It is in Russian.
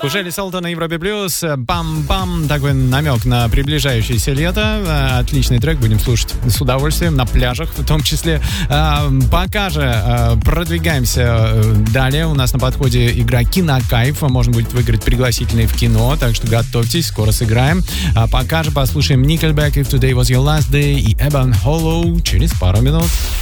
Ужели Солта на Европе Плюс. Бам-бам. Такой намек на приближающееся лето. Отличный трек будем слушать с удовольствием. На пляжах в том числе. Пока же продвигаемся далее. У нас на подходе игра «Кинокайф». Можно будет выиграть пригласительные в кино. Так что готовьтесь, скоро сыграем. Пока же послушаем Nickelback «If Today Was Your Last Day» и Ebon Hollow через пару минут.